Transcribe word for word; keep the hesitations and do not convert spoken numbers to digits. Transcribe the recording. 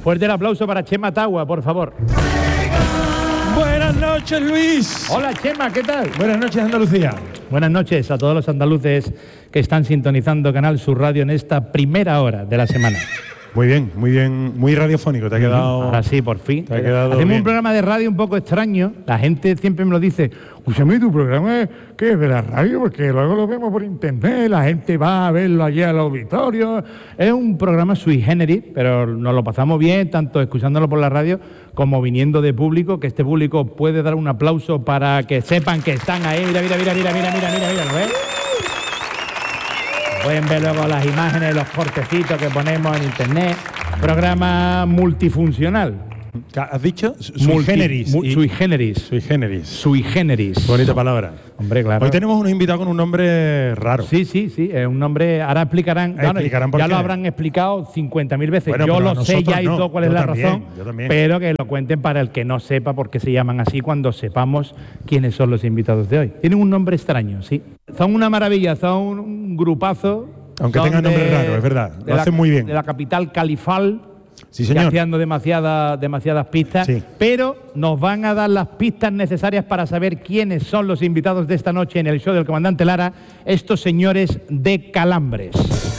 Fuerte el aplauso para Chema Tagua, por favor. Buenas noches, Luis. Hola, Chema, ¿qué tal? Buenas noches, Andalucía. Buenas noches a todos los andaluces que están sintonizando Canal Sur Radio en esta primera hora de la semana. Muy bien, muy bien, muy radiofónico, te ha quedado... Ahora sí, por fin. Te ha quedado Hacemos bien. un programa de radio un poco extraño. La gente siempre me lo dice. Escúchame, tu programa es que es de la radio, porque luego lo vemos por internet, la gente va a verlo allí al auditorio. Es un programa sui generis, pero nos lo pasamos bien, tanto escuchándolo por la radio como viniendo de público, que este público puede dar un aplauso para que sepan que están ahí. Mira, mira, mira, mira, mira, mira, mira, mira, ¿lo ves? Pueden ver luego las imágenes, los cortecitos que ponemos en internet. Programa multifuncional. ¿Has dicho? Sui Multi- generis. mu- y- Sui generis. Sui generis. Sui generis. Bonita palabra. Hombre, claro. Hoy tenemos unos invitados con un nombre raro. Sí, sí, sí. Es un nombre. Ahora explicarán. Ah, explicarán por ya qué. lo habrán explicado cincuenta mil veces. Bueno, yo pero lo sé nosotros ya y no. todo cuál es Yo la también, razón. yo también. Pero que lo cuenten para el que no sepa por qué se llaman así cuando sepamos quiénes son los invitados de hoy. Tienen un nombre extraño, sí. Son una maravilla, son un grupazo. Aunque son tengan de- nombre raro, es verdad. de Lo la- hacen muy bien. De la capital califal. Sí, señor. Gasteando demasiadas, demasiadas pistas, Sí. pero nos van a dar las pistas necesarias para saber quiénes son los invitados de esta noche en el show del comandante Lara, estos señores de Calambres.